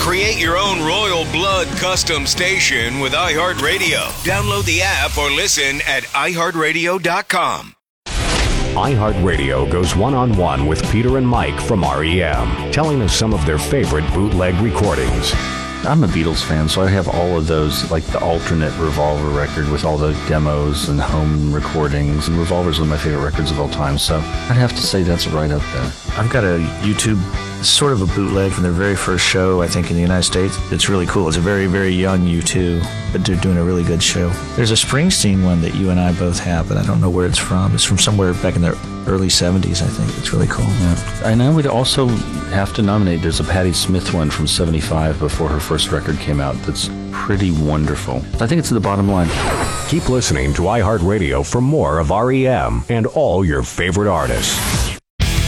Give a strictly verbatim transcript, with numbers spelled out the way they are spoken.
Create your own Royal Blood custom station with iHeartRadio. Download the app or listen at i heart radio dot com. iHeartRadio goes one-on-one with Peter and Mike from R E M, telling us some of their favorite bootleg recordings. I'm a Beatles fan, so I have all of those, like the alternate Revolver record with all the demos and home recordings. And Revolver's one of my favorite records of all time, so I'd have to say that's right up there. I've got a YouTube, sort of a bootleg from their very first show, I think, in the United States. It's really cool. It's a very, very young U two, but they're doing a really good show. There's a Springsteen one that you and I both have, but I don't know where it's from. It's from somewhere back in the early seventies, I think. It's really cool. Yeah. And I would also have to nominate, there's a Patti Smith one from seventy-five before her first record came out that's pretty wonderful. I think it's the bottom line. Keep listening to iHeartRadio for more of R E M and all your favorite artists.